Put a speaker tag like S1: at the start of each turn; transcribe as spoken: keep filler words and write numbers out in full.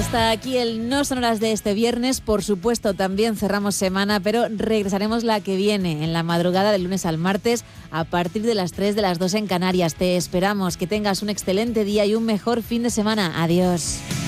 S1: Hasta aquí el No Sonoras de este viernes. Por supuesto, también cerramos semana, pero regresaremos la que viene, en la madrugada del lunes al martes, a partir de las tres, de las dos en Canarias. Te esperamos. Que tengas un excelente día y un mejor fin de semana. Adiós.